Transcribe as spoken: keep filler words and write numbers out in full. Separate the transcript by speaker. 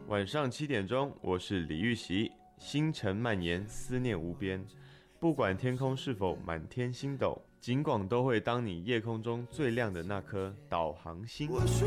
Speaker 1: 晚上七点钟，我是李玉玺。星辰蔓延，思念无边。不管天空是否满天星斗，尽管都会当你夜空中最亮的那颗导航星。
Speaker 2: 我学